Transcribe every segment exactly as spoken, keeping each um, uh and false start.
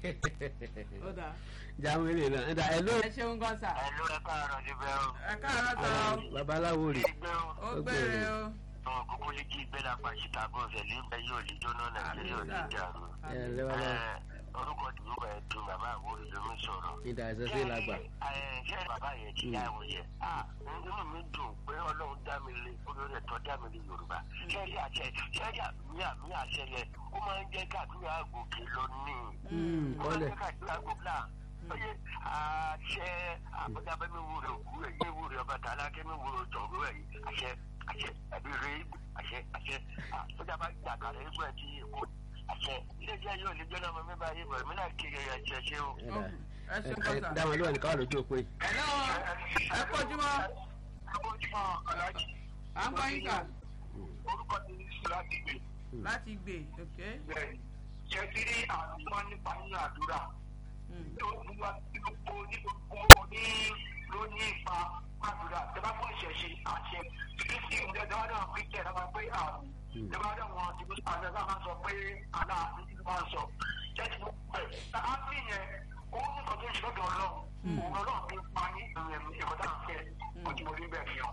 ó dáa. jáwé lè náà ẹ̀dá ẹ̀ ló. ẹ ṣeun gan sa. ẹ ló ẹ káàárọ̀ níbẹ̀ o. ẹ káàárọ̀ sọ. babaláwo rè. ó gbére o. ọ̀ kúkú ní kí gbé lápá síta bó ṣe lé bẹ́ẹ̀ yóò lè jóná nàìjíríà yóò lè dàrú. ẹ lẹ́wọ́n náà. orúkọ tí yóò bẹ̀rẹ̀ dùn bàbá àwọn olùdómi sọ̀rọ̀. ìdá ẹ̀sẹ̀ sí làgbà. ṣé bàbá yẹn ti yá ẹ̀wọ̀n yẹn. inú mi dùn pé ọlọ́run dá mi lé olórí ẹ̀tọ́ dá mi lé yorùbá. ṣẹ́rí àṣẹ ṣẹ́rí àmì àmì àṣẹ yẹn ó máa ń jẹ́ káàdúrà gòkè lọ ní. ó máa ń jẹ́ káàdúrà gòkè là. oye àṣẹ àbọ̀dábẹ́ mi wúre òkú ẹ̀ yé wúre ọba tààlà kẹ́ mi wúre ọ̀tọ̀ọ̀rọ̀ ẹ̀ àṣẹ àṣẹ ẹ̀bí rẹ̀ àṣẹ àṣẹ àbọ̀dábẹ́ jàkàrẹ̀ ẹgbẹ́ ti èkó àṣẹ iléeṣẹ́ yóò lè jẹ́ náà mi bá yé bọ̀ mí náà kiri ẹ̀ṣẹ̀ ṣe o. ẹ ṣeun gan sa. dáwọn olúwa nìkan wà lójú òpó yìí. ẹ lọ́wọ́ ẹ kọjúmọ́. ẹ kọjúmọ́ aláàjì. à ń gbọ́ yín kà. orúkọ mi ní láti gbé. láti gbé ok. bẹ́ẹ̀ni ṣe ti rí àdúrà nípa nínú àdúrà. tó ń wá ní gbogbo ní gbogbo ní ló ní ipa àdúrà tẹ́lá fún ìṣẹ̀ṣe àṣẹ títí sí ìmúlẹ̀ dáwọ́ náà fi jẹ́ ẹ̀rọ pé àrùn tẹ́lá dáwọn ti gbé àṣẹ sáà máa sọ pé aláàbí ti máa sọ jẹ́ ti gbogbo ẹ̀ àbí yẹn ó ní nǹkan tó ń ṣe lọ́dọ̀ ọlọ́run òun ọlọ́run fi pa ní ìrẹ̀mí tá à ń fẹ́ ojú orí bẹ́ẹ̀ fi hàn.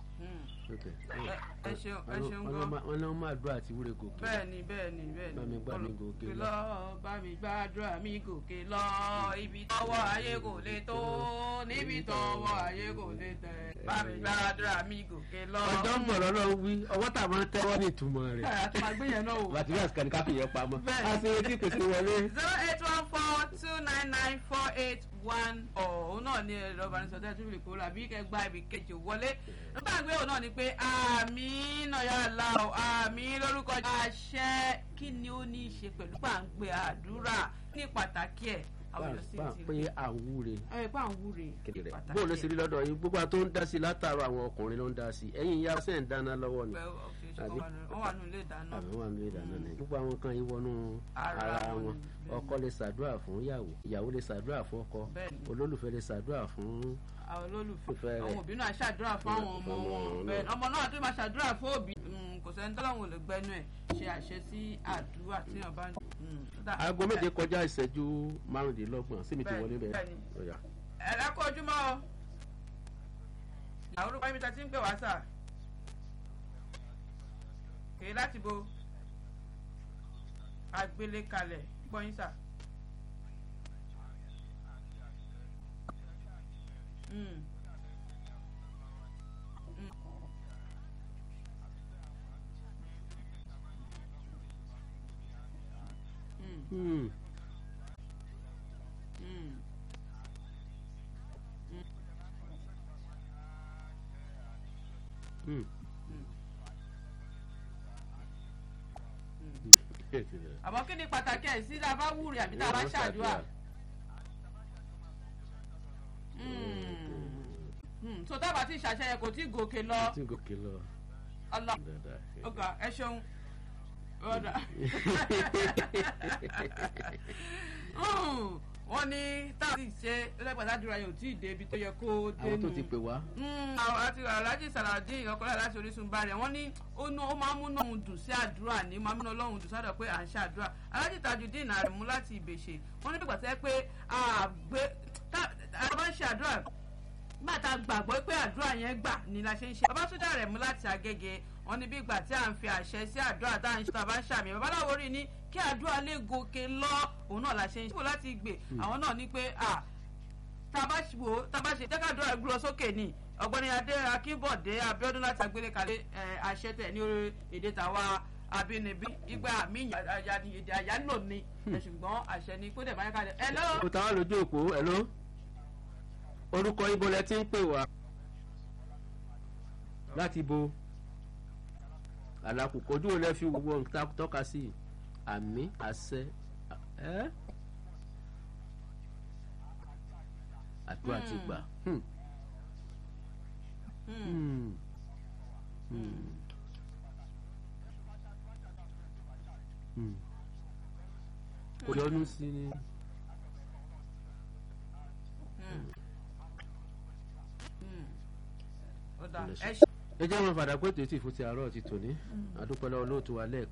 ẹ ṣeun ẹ ṣeun gan. wọn náà máa dúrà àti wúre gòkè. bẹ́ẹ̀ni bẹ́ẹ̀ni bẹ́ẹ̀ni. bá mi gbà mí gòkè lọ. bá mi gbàdúrà mi gòkè lọ ibi tọ́wọ́ ayé kò lè tó níbi tọ́wọ́ ayé kò lè tẹ̀. bá mi gbàdúrà mi gòkè lọ. ọjọ́ ń bọ̀ lọ́lọ́ wí ọwọ́ tà máa ń tẹ́wọ́ ní ìtumọ̀ rẹ̀. àti máa gbé yẹn náà wò. materials kan ní ká fi yẹn pamọ́. a ṣe etí pèsè wọlé. zero eight one four two nine nine four eight one òun náà ní ẹ̀rọ ìbánisọ̀ tẹ́lẹ̀ tó fi lè kó la bí kẹ́ gba ibi kejì wọlé. nígbà gbé òun náà ni pé àmì náà la ọ̀ àmì lórúkọ àṣẹ kí ni ó ní í ṣe pẹ̀lú pàǹgbẹ àdúrà ní pàtàkì ẹ̀. bá a pé àwúre. ẹ pé àwúre pàtàkì. bóun ló ṣe rí lọ́dọ̀ yìí gbogbo àtó ń dá sí látàrọ àwọn ọkùnrin ló ń dá sí ẹ̀yìn ìyá sẹ́ ń dáná lọ́wọ́ ni. wọ́n wà nínú ilé ìdáná. àbí wọ́n wà nínú ilé ìdáná ni. gbogbo àwọn kan yìí wọnú ara wọn ọkọ lè ṣàdúrà fún ìyàwó ìyàwó lè ṣàdúrà fún ọkọ olólùfẹ́ lè ṣàdúrà fún àwọn olólùfẹ́ àwọn òbí náà ṣàdúrà fún àwọn ọmọ wọn bẹ́ẹ̀ ọmọ náà tó máa ṣàdúrà fún òbí kò sẹ́ni tọ́láwọn ò lè gbẹ́nu ẹ̀ ṣe àṣẹ sí àdúrà tí wọ́n bá ń. aago méje kọjá ìṣẹ́jú márùndínlọ́gbọ̀n síbi tí wọlé bẹ́ẹ̀. ẹ lẹ́kọ̀ ojúmọ́ o àwọn orúkọ ibi tá a ti ń pè wá sà kì í láti bo àgbélékalẹ̀ gbọ́yìn sà. Mm. Mm. Mm. Mm. àmọ́ kí ni pàtàkì ẹ̀ sí tá a bá wúre àbí tá a bá ṣàdúrà. so tábà tí ìṣàṣeyẹ kò tí gòkè lọ. tí gòkè lọ. ọlọ ọgá ẹ ṣeun ọdà. wọ́n ní táwọn ti ṣe ẹlẹ́gbàdàdúrà yẹn ò tí ì dé ibi tó yẹ kó dé nù. àwọn tó ti pè wá. àti alhaji saladin ọkọlẹ láti orísun bá rẹ wọ́n ní ó máa ń múná òun dùn sí àdúrà ní máa ń múná ọlọ́run dùn sádọ̀ pé à ń ṣàdúrà alhaji tajudeen àrẹ̀mú láti ìbèṣe wọ́n ní pípa tẹ́ pé àgbẹ̀ tá a bá ń ṣe àdúrà nígbà tá a gbàgbọ́ pé àdúrà yẹn gbà ni la ṣe ń ṣe. Babátúndé Àrẹ̀mú láti Agége wọ́n ní bí ìgbà tí à ń fi àṣẹ sí àdúrà tá à ń ṣe tá a bá ń ṣàmì babaláwo rí ni kí àdúrà lè gòkè lọ òun náà la ṣe ń ṣe. láti gbè àwọn náà ní pé à tá a bá wò tá a bá ṣe jẹ́ káàdúrà gbúrọ̀ sókè ni ọ̀gbẹ́ni Adé Akínbọ̀dé Abíọ́dún láti Agbélékalẹ̀ àṣẹ tẹ̀ ní orí èdè tàwa abínibí ìgbà àmì èdè àyálò ni ṣùgbọ́n àṣẹ ni kó dẹ̀ bá yẹn kalẹ̀. ẹ lọ́. o ta wá lójú òpó ẹ ló orúkọ ibo lẹ ti ń pè wá láti bo àlàkùkọ ojú olè fi gbogbo nǹkan tọ́ka sí àmì àṣẹ ẹ àdúrà ti gbà. kò yọnu sí ni. ẹ jẹ́ wọn fàdà pé tètè fún ti àárọ̀ ti tòní adúpẹ́ lọ́wọ́ lóòtú wa lẹ́ẹ̀kan.